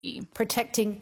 protecting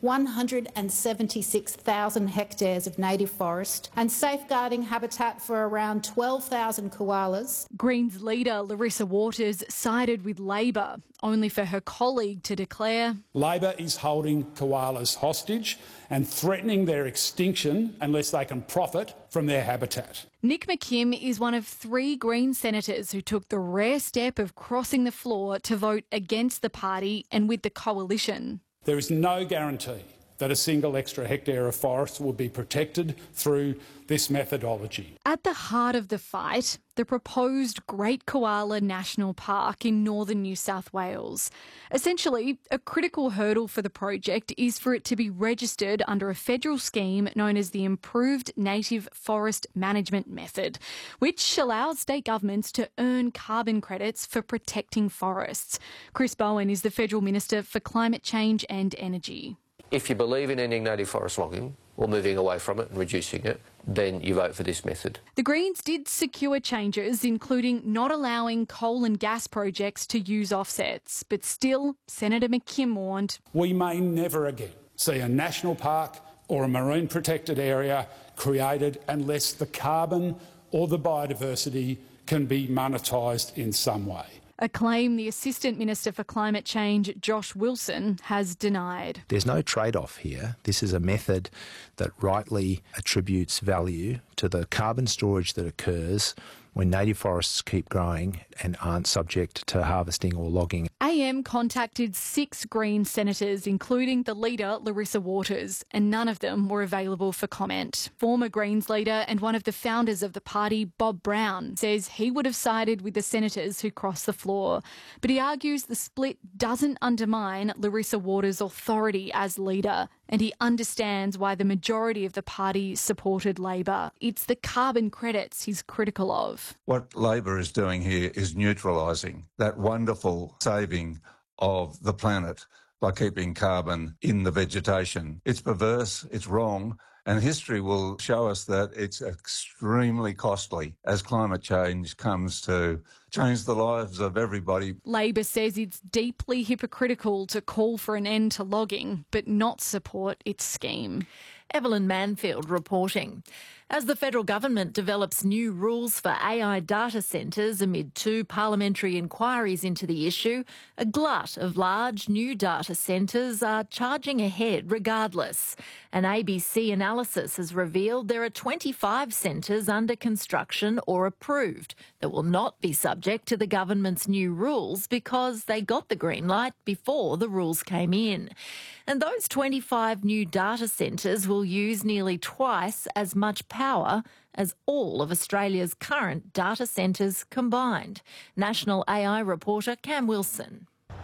176,000 hectares of native forest and safeguarding habitat for around 12,000 koalas. Greens leader Larissa Waters sided with Labor, only for her colleague to declare Labor is holding koalas hostage and threatening their extinction unless they can profit from their habitat. Nick McKim is one of 3 Green senators who took the rare step of crossing the floor to vote against the party and with the coalition. There is no guarantee that a single extra hectare of forest will be protected through this methodology. At the heart of the fight, the proposed Great Koala National Park in northern New South Wales. Essentially, a critical hurdle for the project is for it to be registered under a federal scheme known as the Improved Native Forest Management Method, which allows state governments to earn carbon credits for protecting forests. Chris Bowen is the Federal Minister for Climate Change and Energy. If you believe in ending native forest logging or moving away from it and reducing it, then you vote for this method. The Greens did secure changes, including not allowing coal and gas projects to use offsets. But still, Senator McKim warned, we may never again see a national park or a marine protected area created unless the carbon or the biodiversity can be monetised in some way. A claim the Assistant Minister for Climate Change, Josh Wilson, has denied. There's no trade-off here. This is a method that rightly attributes value to the carbon storage that occurs when native forests keep growing and aren't subject to harvesting or logging. AM contacted 6 Green senators, including the leader, Larissa Waters, and none of them were available for comment. Former Greens leader and one of the founders of the party, Bob Brown, says he would have sided with the senators who crossed the floor. But he argues the split doesn't undermine Larissa Waters' authority as leader, and he understands why the majority of the party supported Labor. It's the carbon credits he's critical of. What Labor is doing here is neutralising that wonderful saving of the planet by keeping carbon in the vegetation. It's perverse, it's wrong, and history will show us that it's extremely costly as climate change comes to change the lives of everybody. Labor says it's deeply hypocritical to call for an end to logging but not support its scheme. Evelyn Manfield reporting. As the federal government develops new rules for AI data centres amid 2 parliamentary inquiries into the issue, a glut of large new data centres are charging ahead regardless. An ABC analysis has revealed there are 25 centres under construction or approved that will not be subject to the government's new rules because they got the green light before the rules came in. And those 25 new data centres will use nearly twice as much power as all of Australia's current data centres combined. National AI reporter Cam Wilson.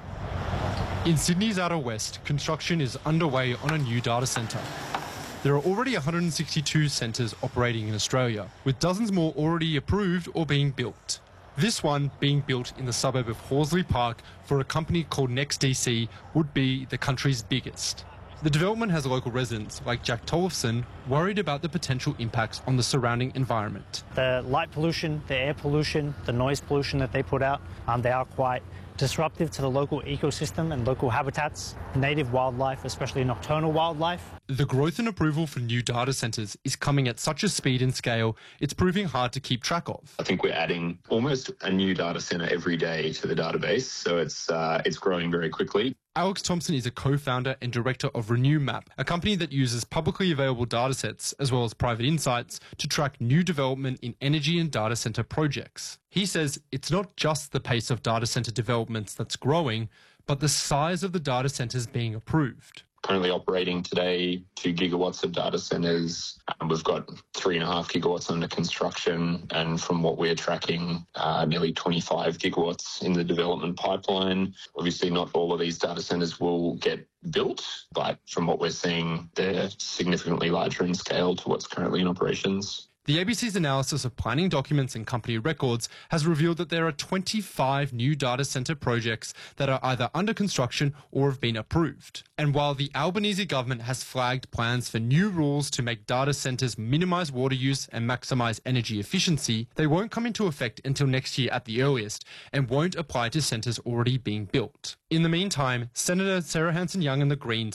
In Sydney's outer west, construction is underway on a new data centre. There are already 162 centres operating in Australia, with dozens more already approved or being built. This one, being built in the suburb of Horsley Park for a company called NextDC, would be the country's biggest. The development has local residents, like Jack Tollefson, worried about the potential impacts on the surrounding environment. The light pollution, the air pollution, the noise pollution that they put out, they are quite disruptive to the local ecosystem and local habitats, native wildlife, especially nocturnal wildlife. The growth and approval for new data centres is coming at such a speed and scale, it's proving hard to keep track of. I think we're adding almost a new data centre every day to the database, so it's growing very quickly. Alex Thompson is a co-founder and director of RenewMap, a company that uses publicly available datasets as well as private insights to track new development in energy and data centre projects. He says it's not just the pace of data centre developments that's growing, but the size of the data centres being approved. Currently operating today 2 gigawatts of data centres. We've got 3.5 gigawatts under construction, and from what we're tracking, nearly 25 gigawatts in the development pipeline. Obviously, not all of these data centres will get built, but from what we're seeing, they're significantly larger in scale to what's currently in operations. The ABC's analysis of planning documents and company records has revealed that there are 25 new data centre projects that are either under construction or have been approved. And while the Albanese government has flagged plans for new rules to make data centres minimise water use and maximise energy efficiency, they won't come into effect until next year at the earliest and won't apply to centres already being built. In the meantime, Senator Sarah Hanson-Young and the Greens